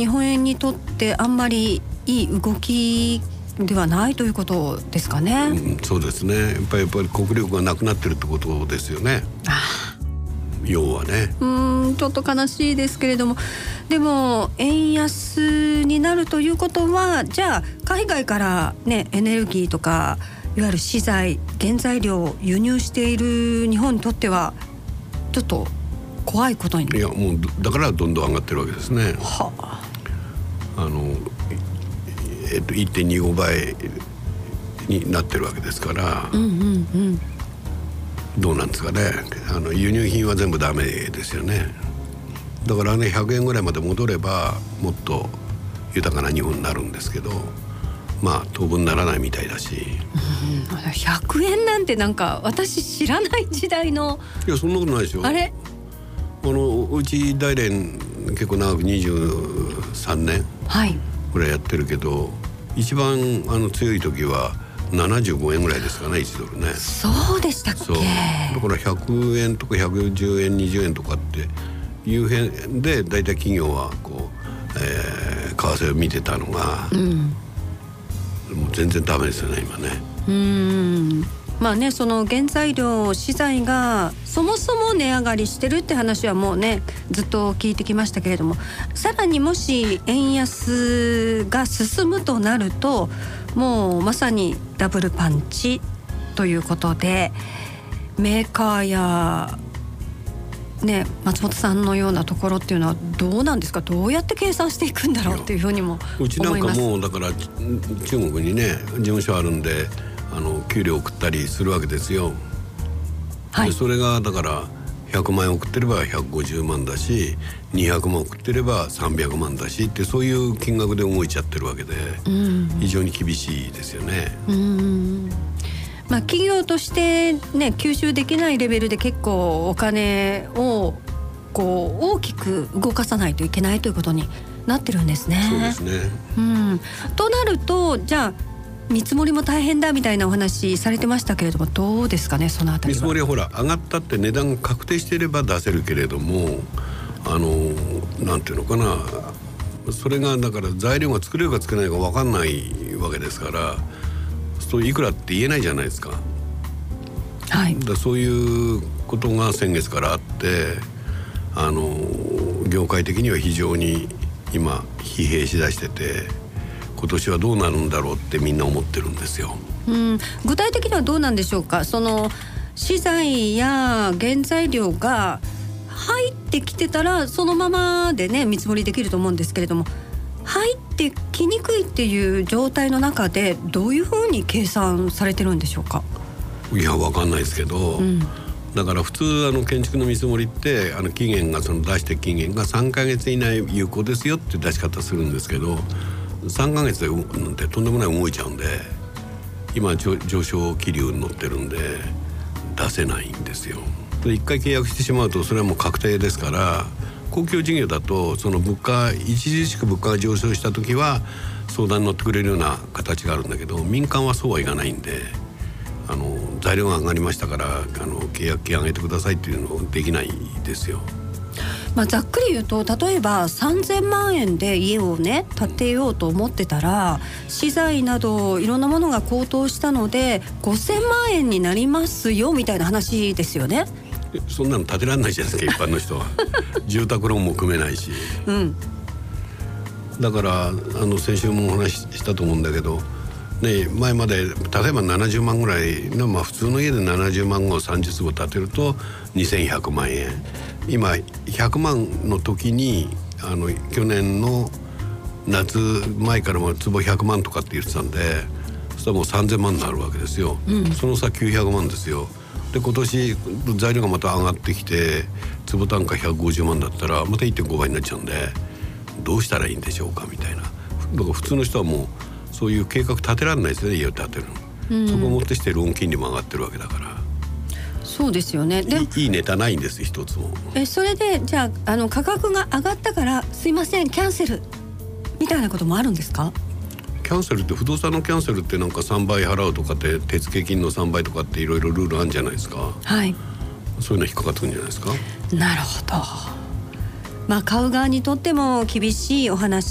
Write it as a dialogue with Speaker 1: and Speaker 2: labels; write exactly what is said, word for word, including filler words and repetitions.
Speaker 1: 日本円にとってあんまりいい動きではないということですかね。
Speaker 2: うん、そうですね。やっぱりやっぱり国力がなくなってるってことですよね。
Speaker 1: あ
Speaker 2: 要はね。
Speaker 1: うーんちょっと悲しいですけれども、でも円安になるということは、じゃあ海外からねエネルギーとかいわゆる資材原材料を輸入している日本にとってはちょっと怖いことに。
Speaker 2: いやもうだからどんどん上がってるわけですね。
Speaker 1: はあ、
Speaker 2: あのえっと いってんにご 倍になってるわけですから、
Speaker 1: うんうんうん、
Speaker 2: どうなんですかね。あの輸入品は全部ダメですよね。だからねひゃくえんぐらいまで戻ればもっと豊かな日本になるんですけど、まあ当分ならないみたいだし、
Speaker 1: うん、ひゃくえんなんてなんか私知らない時代の。
Speaker 2: いやそんなことないですよ。
Speaker 1: あれ
Speaker 2: あのうち大連結構長くにじゅうさんねんぐらいやってるけど、一番あの強い時はななじゅうごえんぐらいですかね、いちドルね。
Speaker 1: そうでしたっけ。
Speaker 2: そうだからひゃくえんとかひゃくじゅうえんにじゅうえんとかっていう辺でだいたい企業はこう、えー、為替を見てたのが、うん、もう全然ダメですよね今ね。
Speaker 1: うーんまあね、その原材料資材がそもそも値上がりしてるって話はもうねずっと聞いてきましたけれども、さらにもし円安が進むとなるともうまさにダブルパンチということで、メーカーやね松本さんのようなところっていうのはどうなんですか。どうやって計算していくんだろうっていうふうにも思います。
Speaker 2: うちなんかもうだから中国にね事務所あるんで、あの給料送ったりするわけですよ、はい、でそれがだからひゃくまんえん送ってればひゃくごじゅうまんだし、にひゃくまん送ってればさんびゃくまんだしって、そういう金額で動いちゃってるわけで、うん、非常に厳しいですよね。
Speaker 1: うん、まあ、企業としてね吸収できないレベルで結構お金をこう大きく動かさないといけないということになってるんですね。
Speaker 2: そうですね、
Speaker 1: うん、となるとじゃあ見積もりも大変だみたいなお話されてましたけれども、どうですかねそのあたりは。
Speaker 2: 見積もりはほら上がったって値段が確定していれば出せるけれども、あのなんていうのかな、それがだから材料が作れるか作れないか分かんないわけですから、そういくらって言えないじゃないですか。はい、だそういうことが先月からあって、あの業界的には非常に今疲弊しだしてて、今年はどうなるんだろうってみんな思ってるんですよ。
Speaker 1: うん、具体的にはどうなんでしょうか。その資材や原材料が入ってきてたらそのままでね見積もりできると思うんですけれども、入ってきにくいっていう状態の中でどういうふうに計算されてるんでしょうか。
Speaker 2: いや分かんないですけど、うん、だから普通あの建築の見積もりってあの期限がその出して期限がさんかげつ以内有効ですよって出し方するんですけど、さんかげつでなんてとんでもない動いちゃうんで、今上昇気流に乗ってるんで出せないんですよ。で一回契約してしまうとそれはもう確定ですから、公共事業だとその物価著しく物価が上昇した時は相談に乗ってくれるような形があるんだけど、民間はそうはいかないんで、あの材料が上がりましたからあの契約金上げてくださいっていうのできないですよ。
Speaker 1: まあ、ざっくり言うと例えばさんぜんまんえんで家をね建てようと思ってたら、資材などいろんなものが高騰したのでごせんまんえんになりますよみたいな話ですよね。
Speaker 2: そんなの建てられないじゃないですか一般の人は住宅ローンも組めないし、うん、だからあの先週もお話ししたと思うんだけど、ね、前まで例えばななじゅうまんぐらいの、まあ、普通の家でななじゅうまんをさんじゅうつぼ建てるとにせんひゃくまんえん、今ひゃくまんの時にあの去年の夏前からも坪ひゃくまんとかって言ってたんで、そしたらもうさんぜんまんになるわけですよ、うん、その差きゅうひゃくまんですよ。で今年材料がまた上がってきて坪単価ひゃくごじゅうまんだったらまた いってんご 倍になっちゃうんで、どうしたらいいんでしょうかみたいな。だから普通の人はもうそういう計画立てられないですよね、家を建てるの、うん、そこをもってしてローン金利も上がってるわけだから。
Speaker 1: そうですよね。で
Speaker 2: いいいネタないんです一つも。
Speaker 1: えそれでじゃあ、あの価格が上がったからすいませんキャンセルみたいなこともあるんですか。
Speaker 2: キャンセルって不動産のキャンセルってなんかさんばい払うとかって手付金のさんばいとかっていろいろルールあるんじゃないですか。はい、そういうの引っかかってくるんじゃないですか。
Speaker 1: なるほど。まあ買う側にとっても厳しいお話